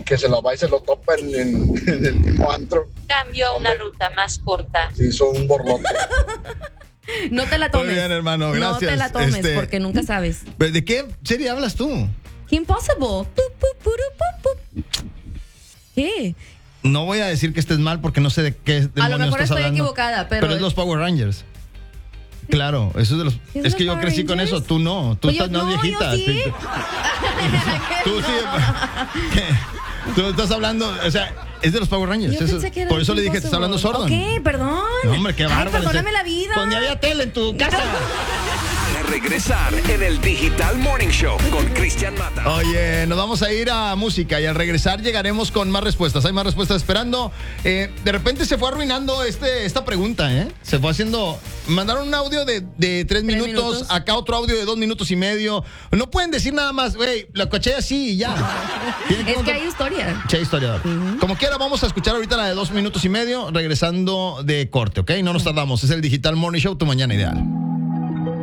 que se lo va y se lo topa en el mismo antro. Cambio a una ruta más corta. Se hizo un borlote. No te la tomes. Muy bien, hermano, gracias. No te la tomes porque nunca sabes. ¿De qué serie hablas tú? Impossible. ¿Qué? No voy a decir que estés mal porque no sé de qué demonios A lo mejor estás estoy hablando. equivocada, pero es los Power Rangers. Claro, eso es de los. ¿Es Es los que yo Power crecí con Rangers? eso, tú no. Tú Pues estás yo más no, viejita. yo sí. Tú sí. ¿Qué? Tú estás hablando, o sea, es de los Power Rangers. Yo pensé que era por eso Kim le dije, te está hablando sordo. Ok, perdón. No, hombre, qué bárbaro. Ay, perdóname la vida. Pues ni había tele en tu casa. A regresar en el Digital Morning Show con Cristian Mata. Oye, nos vamos a ir a música y al regresar llegaremos con más respuestas. Hay más respuestas esperando. De repente se fue arruinando esta pregunta, ¿eh? Se fue haciendo. Mandaron un audio de 3 minutos, acá otro audio de 2 minutos y medio. No pueden decir nada más, güey, la caché así y ya. Es que hay historia. Sí, hay historia. Como quiera, vamos a escuchar ahorita la de 2 minutos y medio, regresando de corte, ¿ok? No nos tardamos. Es el Digital Morning Show, tu mañana ideal.